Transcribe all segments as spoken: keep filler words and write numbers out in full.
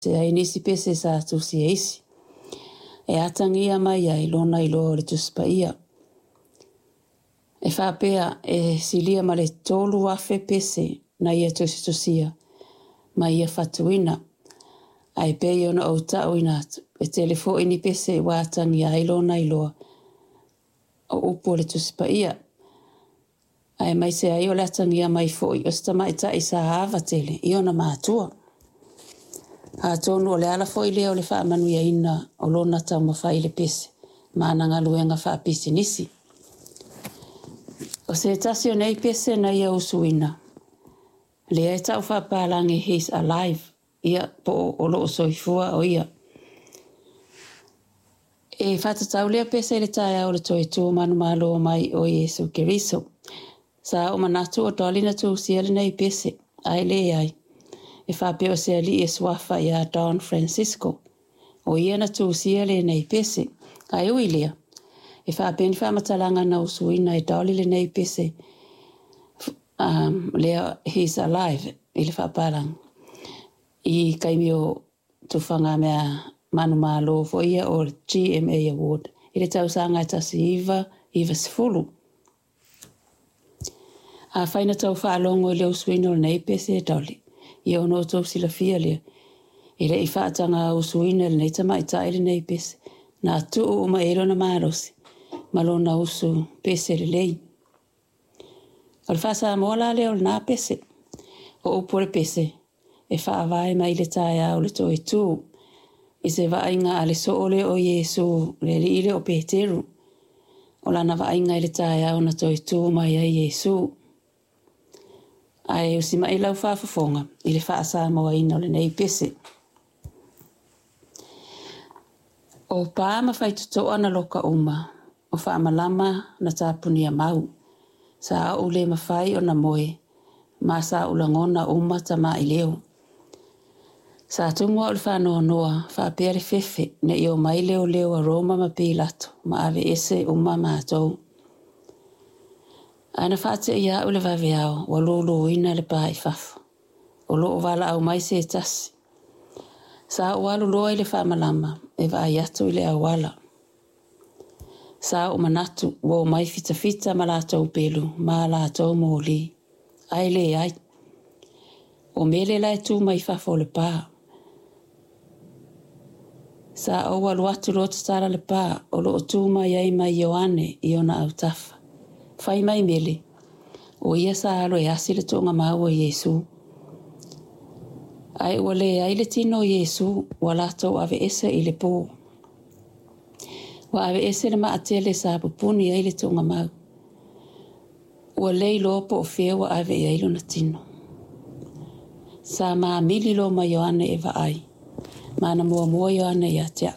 Se ai nisi pese sa tu si eisi. E atangia mai ai lona i loa o le tuspa ia. E whapea e silia ma le tolu afe pese na ia tosi tosia. Ma ia fatuina. Ai pei ona au tau inatu. E telefo ini pese wa atangia ai lona i loa. O upo le tuspa ia. Ai mai se ai o le atangia mai foi. O sta mai ta isa hava tele. Iona maatua. A tonu o le ala foi leo le wha manuia ina o lona tau mawhai le pese. Mana ngā luenga wha pisi nisi. O se tasi o nei pese na ia usuina. Le e tau wha pālangi he's alive. Ia po o loo soifua o ia. E whatatau lea pese le tae au le toi tū manu malo mai o Yesu Keriso. Sa o manatu o dolina tū sia le nei pese. Ai le ai. E whapeo se ali e swafa ia Don Francisco. O ia na tū sia le nei pese. Ai ui lea. E whapeni whamatalanga na usuina e doli le nei pese. Um, lea he's alive. I le whaparang. I kaimi o tufanga mea manu malo fo ia o G M A Award. I le tausanga e tasi iwa, iwa sifulu. A whaina tau whaalongo i leo usuina o nei pese e doli. I ono tō sila fia lea. I le i whaatanga usuina le nei tama i tae le nei pese. Nā tuu o ma ero na marosi. Malona usu pese le lei. O le whaasa mola leo le nā pese. O upore pese. E whaavai mai le tae au le toi tū. I se vainga a le soole o Yesu le li ile o Peteru. O lana vainga i le tae au na toi tū mai a Yesu. Ai usi mai lau whaafafonga i le whaasa moa ina o le nei pese. O pāma whaitutoa na loka uma. O whaamalama na tāpunia mau. Sa au le mawhai o na moe. Ma sa ulangona uma ta ma i leo. Sa tungua o le whanoa noa. Whaapea le fefe ne i o mai leo leo a Roma ma pilato. Ma ave ese uma mātou. Aina whaate ia ule wawe au. Wa lulu ina le pā i whafu. O loo wala au mai se tasi. Sa o alu loa i le whaamalama. E wa ai atu i le awala. Sa o manatu. Wo mai fita fita ma lātou pelu. Ma lātou mōli. Ai le ai. O mele lai tu mai whafo le pā. Sa o alu atu rota tara le pā. O loo tu mai ai mai Ioane i ona au tafa. Whai mai mele. O ia sa alo e asi le tonga mau o Yesu. Ai ua le ai le tino o Yesu. Wa lato ave ese i le pō. Wa ave ese le maatele sa pupuni ai le tonga mau. Ua lei lopo o fea wa ave i ailo na tino. Sa maa mili lo ma Ioane e va ai. Mana mua mua Ioane i atia.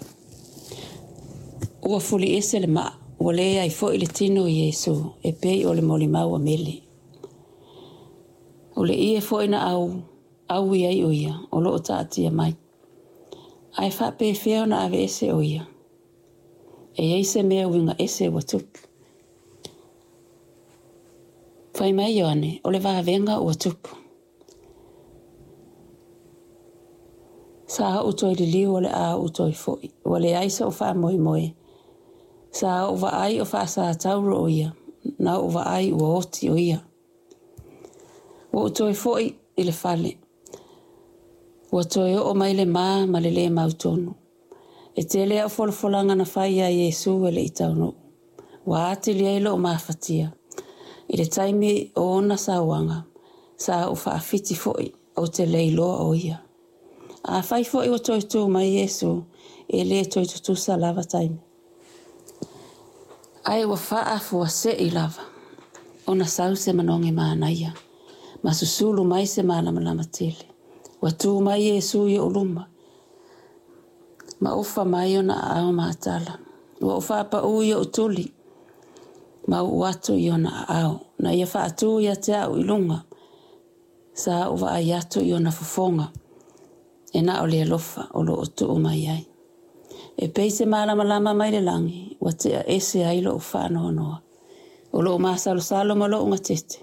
Ua fuli ese le maa. Ua le ai fo i le tino o Yesu. E pei o le moli mau a mele. O le ie fo ina au. Au i ai o ia. O lo o taatia mai. Ai wha pe fea na ave ese o ia. E eise mea winga ese wa tupu. Whai mai Ioane, o le wahavenga ua tupu. Sa utoi li liu o le a utoi foi. O le aisa o wha moi moi. Sa o wa ai o wha sa tauro o ia. Na o wa ai ua oti o ia. O utoi foi i le fale. Ua toi o mai le maa ma le le mautonu. E te lea folofolanga na whai a Yesu e le itauno. Wa ati li eilo o mawhatia. I le taimi o ona sa wanga. Sa o whaafiti foi o te leiloa o ia. A whai foi o toi tū mai Yesu e le toi tutu sa lava taimi. Ai wa wha fua se i lava. Ona sau se manonge maanaia. Ma susulu mai se malama lama tele. Wa tū mai Yesu i o luma. Ma ufa mai ona ao maatala. Wa ufa pa ui o tuli. Ma uatu i ona ao. Na ia wha atu ia te au i lunga. Sa uwa ai atu i ona fufonga. E na o lea lofa o lo o tuu mai ai. E peise malama lama mai le langi. Wa te a ese ai lo ufa noa noa. O lo ma salo salo ma lo unga tete.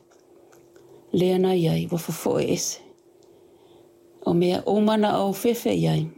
Lea na iai wa fufo e ese. O mea umana o fefe iai.